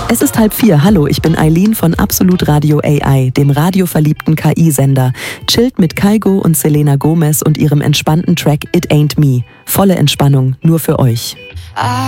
Es ist 3:30. Hallo, ich bin Eileen von Absolut Radio AI, dem radioverliebten KI-Sender. Chillt mit Kygo und Selena Gomez und ihrem entspannten Track It Ain't Me. Volle Entspannung, nur für euch.